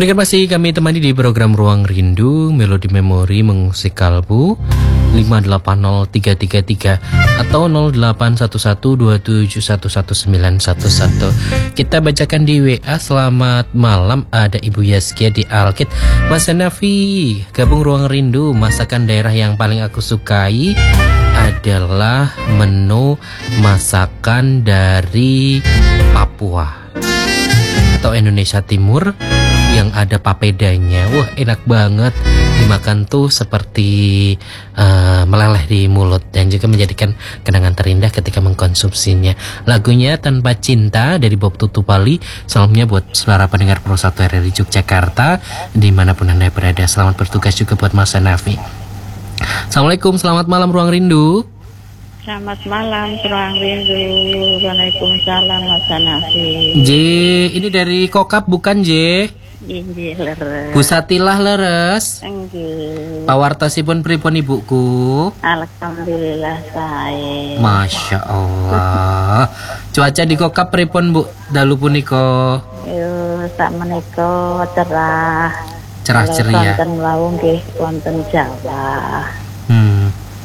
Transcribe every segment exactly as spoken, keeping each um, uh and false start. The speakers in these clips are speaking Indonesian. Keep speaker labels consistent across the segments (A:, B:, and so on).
A: Pendengar masih kami temani di program Ruang Rindu, Melodi Memori mengusik kalbu lima delapan nol tiga tiga tiga atau nol delapan satu satu dua tujuh satu satu sembilan satu satu. Kita bacakan di W A. Selamat malam, ada Ibu Yaskia di Alkit. Mas Hanafi, gabung Ruang Rindu. Masakan daerah yang paling aku sukai adalah menu masakan dari Papua atau Indonesia Timur yang ada papedanya. Wah, enak banget dimakan tuh, seperti uh, meleleh di mulut dan juga menjadikan kenangan terindah ketika mengkonsumsinya. Lagunya Tanpa Cinta dari Bob Tutupali. Salamnya buat saudara pendengar Pro satu R R I Yogyakarta dimanapun Anda berada. Selamat bertugas juga buat Mas Hanafi. Assalamualaikum, selamat malam Ruang Rindu.
B: Selamat malam Ruang Rindu. Waalaikumsalam Mas Hanafi.
A: J, ini dari Kokap bukan J?
B: Injih leres.
A: Bu Satilah leres.
B: Enggih.
A: Pawartosipun pripun ibuku?
B: Alhamdulillah saya.
A: Masya Allah. Cuaca di Kokap pripun Bu dalu punika?
B: Yo sak menika cerah.
A: Cerah ceria.
B: Wonten wau nggih wonten Jawa.
A: Hmm.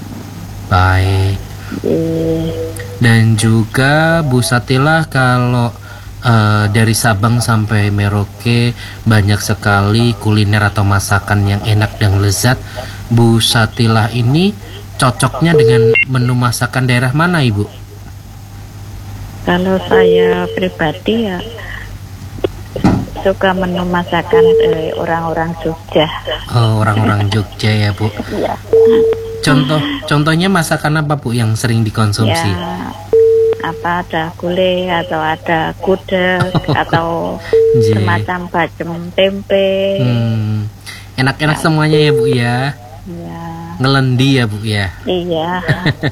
A: Baik.
B: Nggih.
A: Dan juga Bu Satilah, kalau Uh, dari Sabang sampai Merauke banyak sekali kuliner atau masakan yang enak dan lezat. Bu Satilah ini cocoknya dengan menu masakan daerah mana Ibu?
B: Kalau saya pribadi ya suka menu masakan eh, orang-orang Jogja.
A: Oh, orang-orang Jogja ya Bu.
B: Iya.
A: Contoh, contohnya masakan apa Bu yang sering dikonsumsi?
B: Ya, apa ada gulai atau ada gudeg atau
A: J.
B: semacam bacem tempe.
A: Hmm, enak-enak semuanya ya Bu ya.
B: Ya.
A: Ngelendi ya Bu ya.
B: Iya.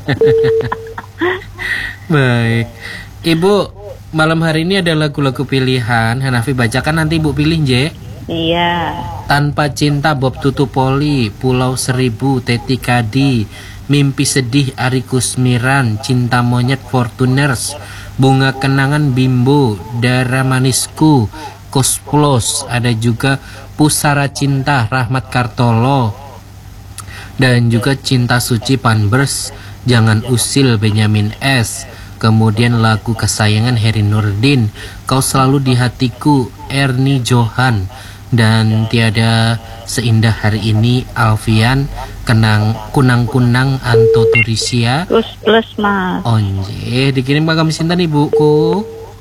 A: Baik, Ibu, malam hari ini ada lagu-lagu pilihan. Hanafi bacakan, nanti Ibu pilih J.
B: Iya.
A: Tanpa Cinta Bob Tutupoli, Pulau Seribu Teti Kadi, Mimpi Sedih Ari Kusmiran, Cinta Monyet Fortuners, Bunga Kenangan Bimbo, Dara Manisku, Kosplos, ada juga Pusara Cinta Rahmat Kartolo, dan juga Cinta Suci Panbers, Jangan Usil Benyamin S. Kemudian lagu kesayangan Heri Nurdin, Kau Selalu di Hatiku Erni Johan, dan Tiada Seindah Hari Ini Alfian, Kenang Kunang-kunang Anto Turisia.
B: Plus plus Mas.
A: Onje, dikirim kagem sinten Ibuku?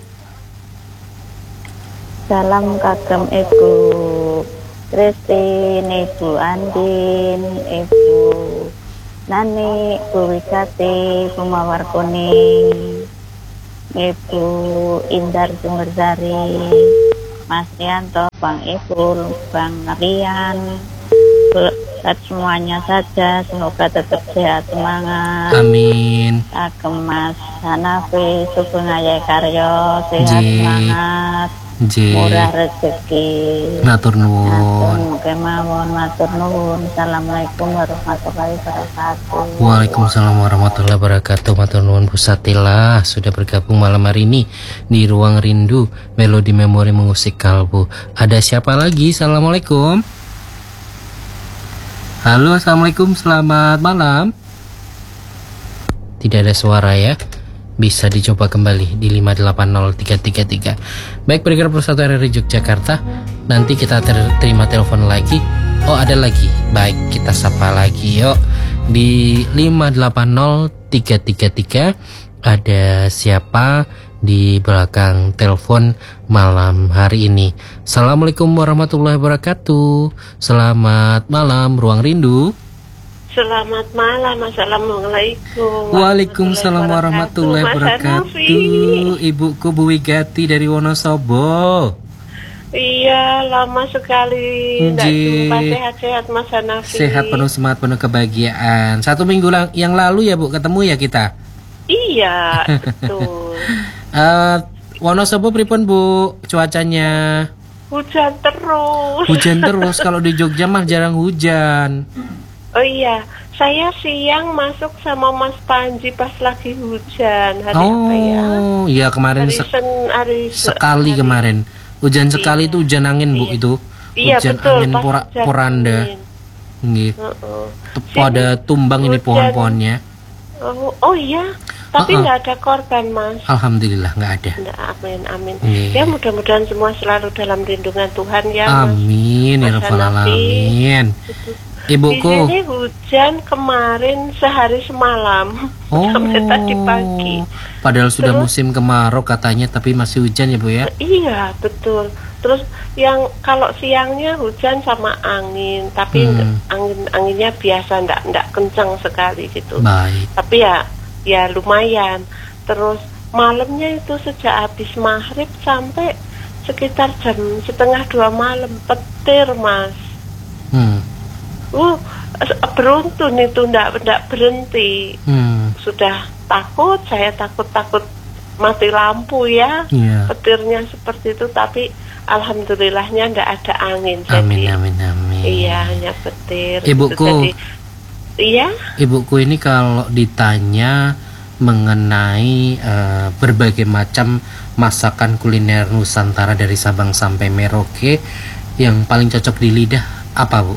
B: Salam kagem Ibu Christine, Ibu Andin, Ibu Nani, Ibu Wikati, Ibu Mawar Kuning, Ibu Indar Sumbersari, Mas Rianto, Bang Ibul, Bang Rian, buat semuanya saja, semoga tetap sehat, semangat.
A: Amin.
B: Kagem Mas Hanafi, Sugeng Ayai Karyo, sehat,
A: J.
B: semangat,
A: J.
B: murah rezeki.
A: Matur nuwun.
B: Kemawon, matur nuwun. Assalamualaikum warahmatullahi wabarakatuh.
A: Waalaikumsalam warahmatullahi wabarakatuh. Matur nuwun Bu Satilah sudah bergabung malam hari ini di Ruang Rindu, Melodi Memori mengusik kalbu. Ada siapa lagi? Assalamualaikum. Halo, assalamualaikum, selamat malam. Tidak ada suara ya. Bisa dicoba kembali di lima delapan nol tiga tiga tiga. Baik, pendengar Pro satu R R I Yogyakarta, nanti kita ter- terima telepon lagi. Oh, ada lagi. Baik, kita sapa lagi yuk. Di lima delapan nol tiga tiga tiga ada siapa di belakang telepon malam hari ini? Assalamualaikum warahmatullahi wabarakatuh. Selamat malam Ruang Rindu.
C: Selamat malam, assalamualaikum.
A: Waalaikumsalam warahmatullahi wabarakatuh. Ibuku Bu Wigati dari Wonosobo.
C: Iya, lama sekali tidak jumpa. Sehat-sehat Mas Hanafi.
A: Sehat, penuh semangat, penuh kebahagiaan. Satu minggu lang- yang lalu ya Bu ketemu ya kita.
C: Iya, betul.
A: uh, Wonosobo pripun Bu cuacanya?
C: Hujan terus.
A: Hujan terus. Kalau di Jogja mah jarang hujan.
C: Oh iya, saya siang masuk sama Mas Panji pas lagi hujan. Hari
A: oh,
C: apa ya?
A: Iya kemarin
C: Hari
A: se-
C: sen, hari
A: sekali
C: hari.
A: kemarin. Hujan sekali
C: Iya.
A: itu hujan angin Bu
C: Iya.
A: itu.
C: Iya
A: hujan
C: betul,
A: angin
C: pas
A: pora,
C: hujan
A: poranda.
C: angin.
A: Nggih.
C: Heeh.
A: Pada tumbang ini
C: hujan.
A: pohon-pohonnya.
C: Oh, oh iya, tapi
A: Uh-uh.
C: nggak ada korban mas.
A: Alhamdulillah nggak ada.
C: Nggak, amin amin.
A: Nggih.
C: Ya mudah-mudahan semua selalu dalam lindungan Tuhan ya mas.
A: Amin ya
C: Mas
A: rabbal
C: Hanafi.
A: alamin.
C: Di
A: Ibuku.
C: sini hujan kemarin sehari semalam
A: Oh.
C: sampai tadi pagi.
A: Padahal sudah
C: Terus?
A: musim kemarau katanya, tapi masih hujan ya Bu ya.
C: Iya betul. Terus yang kalau siangnya hujan sama angin, tapi
A: Hmm.
C: angin anginnya biasa, ndak ndak kencang sekali gitu.
A: Baik.
C: Tapi ya ya lumayan. Terus malamnya itu sejak habis maghrib sampai sekitar jam setengah dua malam petir mas.
A: Hmm.
C: Uh, beruntun itu ndak ndak berhenti.
A: Hmm.
C: Sudah takut, saya takut-takut mati lampu ya.
A: Iya.
C: Petirnya seperti itu, tapi alhamdulillahnya ndak ada angin.
A: Amin
C: Jadi,
A: amin amin.
C: iya hanya petir.
A: Ibuku.
C: Gitu. Jadi, iya.
A: Ibuku ini kalau ditanya mengenai eh, berbagai macam masakan kuliner Nusantara dari Sabang sampai Merauke, yang paling cocok di lidah apa Bu?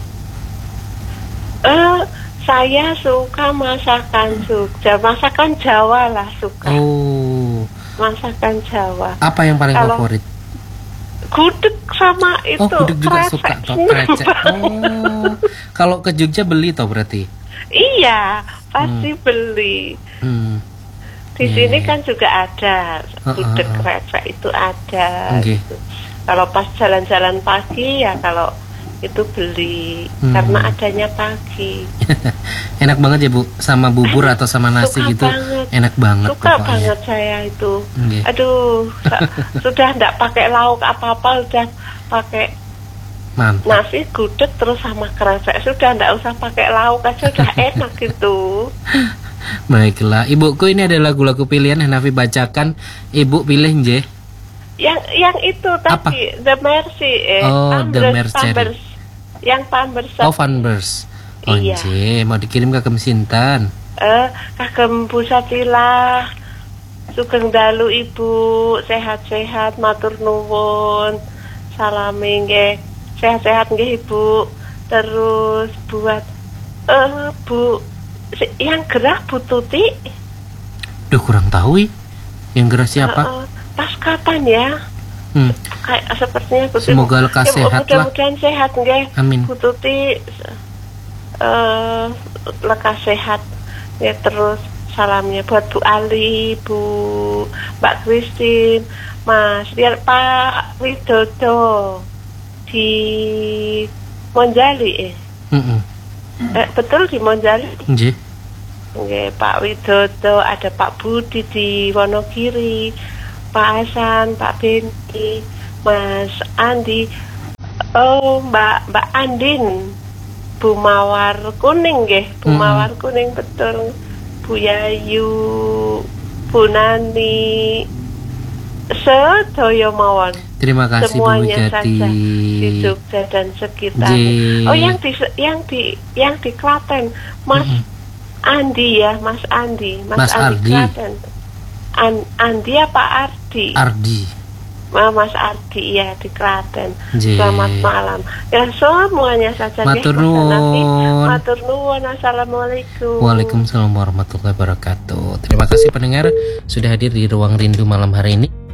C: Eh, saya suka masakan Jogja, masakan Jawa lah suka.
A: Oh,
C: Masakan Jawa.
A: apa yang paling
C: Kalau-
A: favorit?
C: Gudeg sama itu.
A: Oh, gudeg juga
C: krecek.
A: suka toh, krecek. Oh, kalau ke Jogja beli toh berarti?
C: Iya, pasti beli.
A: Hmm.
C: Di
A: Iya,
C: sini
A: iya.
C: kan juga ada gudeg
A: Uh, uh, uh.
C: krecek itu ada.
A: Oke.
C: Gitu. Kalau pas jalan-jalan pagi ya kalau itu beli
A: Hmm.
C: karena adanya pagi.
A: Enak banget ya Bu, sama bubur atau sama nasi
C: Suka
A: gitu.
C: banget.
A: Enak banget
C: Suka
A: pokoknya.
C: banget saya itu.
A: Nggih.
C: Aduh, sa- sudah enggak pakai lauk apa-apa, udah pakai
A: Mantap.
C: nasi gudeg terus sama krecek, sudah enggak usah pakai lauk aja udah enak gitu.
A: Baiklah, ibuku ini ada lagu-lagu pilihan yang Nafi bacakan. Ibu pilih nje.
C: Yang yang itu
A: Apa?
C: tadi The Mercy eh
A: Oh, The
C: Pampers,
A: Mercy.
C: Pampers. Yang Pampers.
A: Oh, Fanbers. Oh,
C: Iya.
A: nje, mau dikirim ke Kemesintan.
C: Eh, kagem Bu Satila, sugeng dalu Ibu, sehat-sehat, matur nuwun, salami nggih, sehat-sehat nggih Ibu. Terus buat eh Bu, si- yang gerah Bu Tuti,
A: Duh, kurang tahu ih. Yang gerak siapa?
C: eh, eh, pas kapan ya?
A: Hmm.
C: Kayak sepertinya Bu Tuti.
A: Semoga lekas
C: Ya,
A: sehat lah.
C: mudah-mudahan sehat nggih.
A: Amin.
C: Bu Tuti eh lekas sehat ya, terus salamnya buat Bu Ali, Bu Mbak Christine, Mas biar Pak Widodo di Monjali eh.
A: Mm-mm.
C: eh betul di Monjali.
A: Nje.
C: Nggih, Pak Widodo, ada Pak Budi di Wonogiri, Pak Hasan, Pak Beni, Mas Andi, oh Mbak Mbak Andin, Bu Mawar Kuning nggih, Bu
A: Hmm.
C: Mawar Kuning betul, Bu Yayu, Bu Nani, sedaya mawon.
A: Terima kasih Bu
C: Semuanya
A: Wigati.
C: saja di Jogja dan sekitarnya.
A: Nggih.
C: Oh yang di yang di yang di Klaten, Mas
A: Mm-mm.
C: Andi ya, Mas Andi,
A: Mas Ardi.
C: Klaten. An, Andi apa Ardi?
A: Ardi.
C: Ma- Mas Ardi ya di Klaten.
A: Nggih.
C: Selamat malam. Ya semuanya saja.
A: Matur
C: nggih, Mas Hanafi.
A: nuwun.
C: Matur nuwun. Assalamualaikum.
A: Waalaikumsalam warahmatullahi wabarakatuh. Terima kasih pendengar sudah hadir di Ruang Rindu malam hari ini.